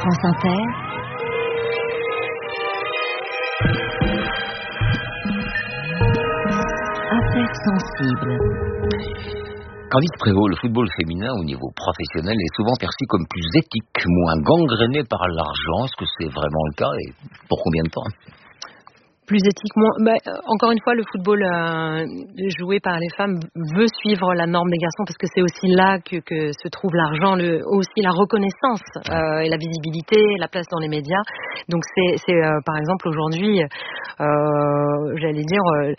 France Inter, affaires sensibles. Candice Prévost, le football féminin au niveau professionnel est souvent perçu comme plus éthique, moins gangréné par l'argent. Est-ce que c'est vraiment le cas et pour combien de temps ? Plus éthiquement, encore une fois, le football joué par les femmes veut suivre la norme des garçons parce que c'est aussi là que se trouve l'argent, aussi la reconnaissance et la visibilité, la place dans les médias. Donc c'est par exemple aujourd'hui, j'allais dire,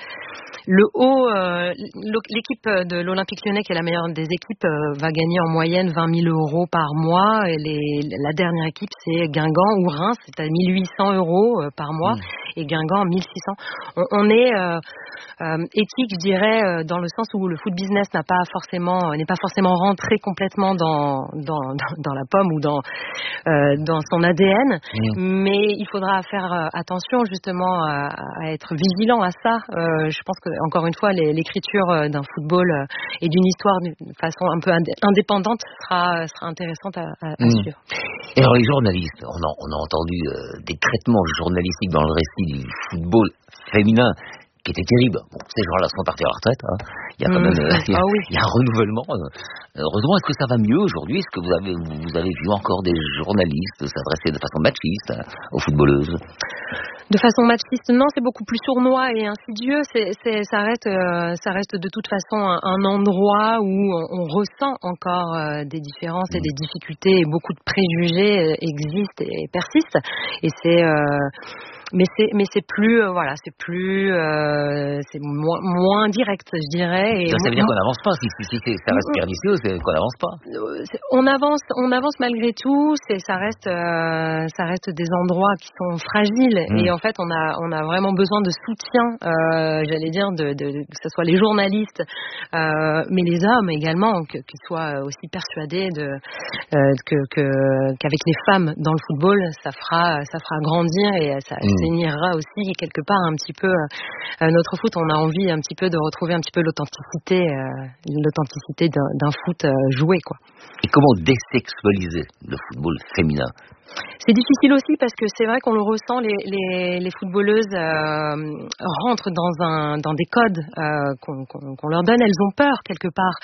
l'équipe de l'Olympique Lyonnais, qui est la meilleure des équipes, va gagner en moyenne 20 000 euros par mois. Et la dernière équipe, c'est Guingamp ou Reims, c'est à 1 800 euros par mois. Et Guingamp 1 600. On est éthique, je dirais, dans le sens où le foot business n'est pas forcément rentré complètement dans la pomme ou dans son ADN. Mais il faudra faire attention justement à être vigilant à ça. Je pense que encore une fois, l'écriture d'un football et d'une histoire d'une façon un peu indépendante sera intéressante à suivre. Et alors les journalistes, on a entendu des traitements journalistiques dans le récit du football féminin qui étaient terribles. Bon, ces gens-là sont partis à la retraite. Hein. Il y a quand même il y a un renouvellement. Heureusement, est-ce que ça va mieux aujourd'hui ? Est-ce que vous avez vu encore des journalistes s'adresser de façon machiste aux footballeuses ? De façon machiste, non, c'est beaucoup plus sournois et insidieux. Ça reste de toute façon un endroit où on ressent encore des différences et des difficultés et beaucoup de préjugés existent et persistent. Et c'est plus c'est moins direct, je dirais. Et ça veut dire qu'on n'avance pas. Si ça reste pernicieux, c'est qu'on n'avance pas. On avance malgré tout. Ça reste des endroits qui sont fragiles. Et en fait, on a vraiment besoin de soutien. J'allais dire que ce soit les journalistes, mais les hommes également, qu'ils soient aussi persuadés qu'avec les femmes dans le football, ça fera grandir et ça assainira aussi quelque part un petit peu notre foot. On a envie un petit peu de retrouver un petit peu l'authenticité d'un foot joué, quoi. Et comment désexualiser le football féminin ? C'est difficile aussi parce que c'est vrai qu'on le ressent, les footballeuses rentrent dans des codes qu'on leur donne. Elles ont peur quelque part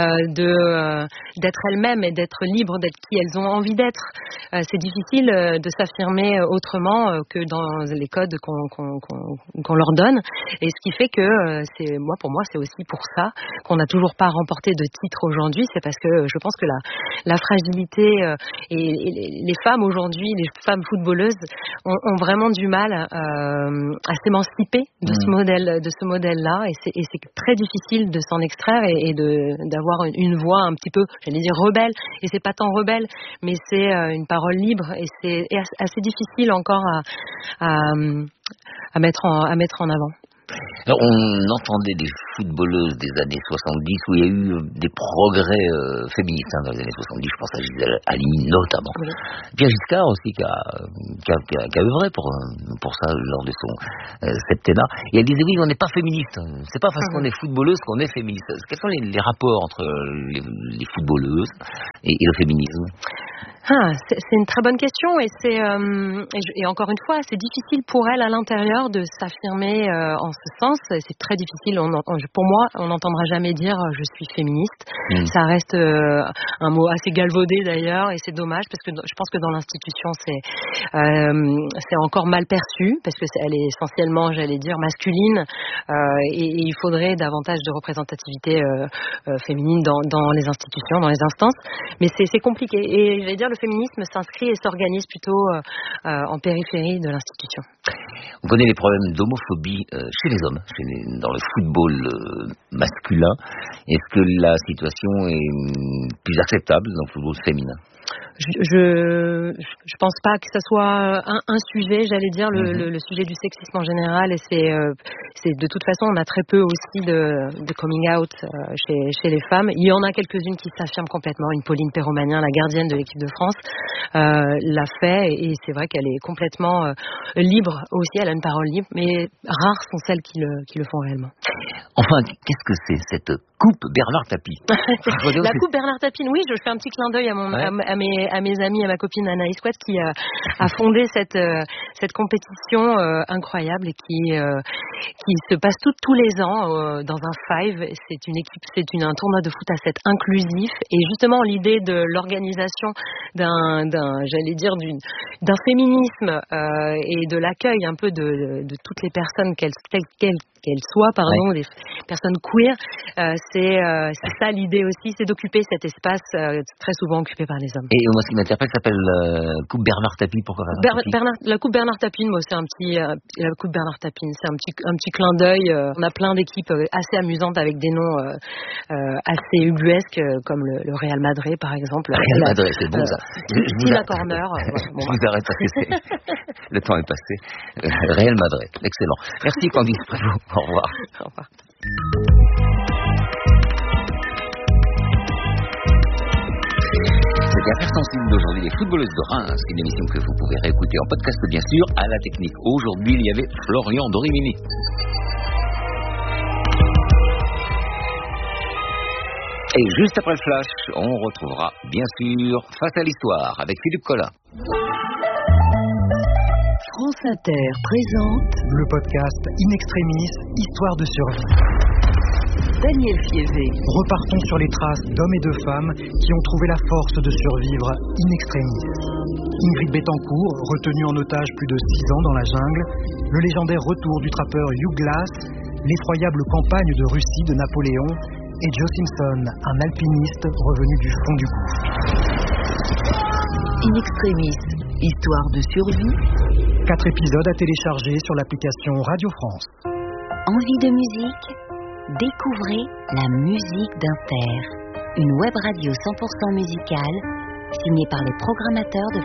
d'être elles-mêmes et d'être libres, d'être qui elles ont envie d'être. C'est difficile de s'affirmer autrement que dans les codes qu'on leur donne. Et ce qui fait que pour moi, c'est aussi pour ça qu'on n'a toujours pas remporté de titre aujourd'hui. C'est parce que je pense que la fragilité et les femmes aujourd'hui, les femmes footballeuses ont vraiment du mal à s'émanciper de ce modèle-là, et c'est très difficile de s'en extraire et d'avoir une voix un petit peu, j'allais dire rebelle, et c'est pas tant rebelle, mais c'est une parole libre, et c'est assez difficile encore à mettre en avant. Alors, on entendait des footballeuses des années 70 où il y a eu des progrès féministes dans les années 70. Je pense à Gisèle Halimi notamment. Oui. Pierre Giscard aussi qui a œuvré pour ça lors de son septennat. Et elle disait oui, on n'est pas féministe. C'est pas parce qu'on est footballeuse qu'on est féministe. Quels sont les rapports entre les footballeuses et le féminisme ? C'est une très bonne question et encore une fois, c'est difficile pour elle à l'intérieur de s'affirmer en ce sens. C'est très difficile. Pour moi, on n'entendra jamais dire je suis féministe. Ça reste un mot assez galvaudé d'ailleurs, et c'est dommage parce que je pense que dans l'institution c'est encore mal perçu parce que elle est essentiellement, j'allais dire, masculine, et il faudrait davantage de représentativité féminine dans les institutions, dans les instances. Mais c'est compliqué. Et j'allais dire, le féminisme s'inscrit et s'organise plutôt en périphérie de l'institution. On connaît les problèmes d'homophobie chez les hommes, dans le football masculin. Est-ce que la situation est plus acceptable dans le football féminin ? Je pense pas que ça soit un sujet, j'allais dire, le sujet du sexisme en général, et c'est de toute façon, on a très peu aussi de coming out chez les femmes. Il y en a quelques-unes qui s'affirment complètement. Une Pauline Perromagnin, la gardienne de l'équipe de France, l'a fait, et c'est vrai qu'elle est complètement libre aussi, elle a une parole libre, mais rares sont celles qui le font réellement. Enfin, qu'est-ce que c'est cette Coupe Bernard Tapie. La Coupe Bernard Tapie, oui, je fais un petit clin d'œil à mes amis, à ma copine Anaïs Ouad qui a fondé cette compétition incroyable et qui se passe tous les ans dans un five. C'est un tournoi de foot à 7 inclusif et justement l'idée de l'organisation d'un féminisme et de l'accueil un peu de toutes les personnes qu'elles soient, des personnes queer, c'est ça l'idée aussi, c'est d'occuper cet espace très souvent occupé par les hommes. Et moi, ce qui m'interpelle s'appelle Coupe Bernard Tapie. Pourquoi la Coupe Bernard Tapie, moi, c'est la Coupe Bernard Tapie, c'est un petit clin d'œil. On a plein d'équipes assez amusantes avec des noms assez ubuesques, comme le Real Madrid, par exemple. Real Madrid, c'est bon ça. Tina Corner. Je vous arrête parce que le temps est passé. Real Madrid, excellent. Merci Candice Prévost. Au revoir. Au revoir. C'était Affaires sensibles d'aujourd'hui, les footballeuses de Reims, une émission que vous pouvez réécouter en podcast bien sûr, à la technique. Aujourd'hui, il y avait Florian Dorimini. Et juste après le flash, on retrouvera bien sûr Face à l'histoire avec Philippe Collin. France Inter présente le podcast In Extremis, Histoire de survie. Daniel Fievé. Repartons sur les traces d'hommes et de femmes qui ont trouvé la force de survivre in extremis. Ingrid Betancourt, retenue en otage plus de 6 ans dans la jungle, le légendaire retour du trappeur Hugh Glass, l'effroyable campagne de Russie de Napoléon et Joe Simpson, un alpiniste revenu du fond du gouffre. In Extremis, Histoire de survie. 4 épisodes à télécharger sur l'application Radio France. Envie de musique? Découvrez la musique d'Inter, une web radio 100% musicale signée par les programmateurs de